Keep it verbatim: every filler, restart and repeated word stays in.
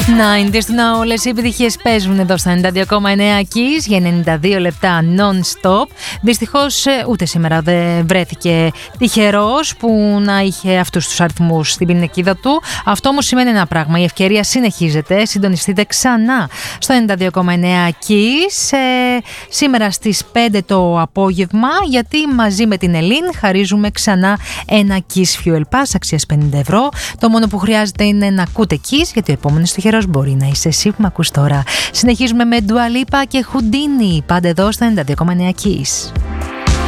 ενενήντα του όλες οι επιτυχίες παίζουν εδώ στα ενενήντα δύο κόμμα εννέα Kiss για ενενήντα δύο λεπτά non-stop. Δυστυχώς ούτε σήμερα δεν βρέθηκε τυχερός που να είχε αυτούς τους αριθμούς στην πινακίδα του. Αυτό όμως σημαίνει ένα πράγμα: η ευκαιρία συνεχίζεται. Συντονιστείτε ξανά στο ενενήντα δύο κόμμα εννέα Kiss ε, σήμερα στις πέντε το απόγευμα, γιατί μαζί με την Ελίν χαρίζουμε ξανά ένα Kiss Fuel Pass αξίας πενήντα ευρώ. Το μόνο που χρειάζεται είναι να ακούτε Kiss, γιατί ο επόμενος τυχερός μπορεί να είσαι εσύ που με ακούς τώρα. Συνεχίζουμε με Dua Lipa και Houdini, πάντα εδώ στο ενενήντα δύο κόμμα εννέα Kiss.